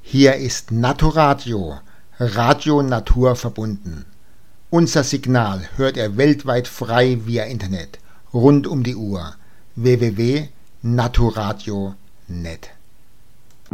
Hier ist Naturadio, Radio Natur verbunden. Unser Signal hört er weltweit frei via Internet, rund um die Uhr. www.naturadio.net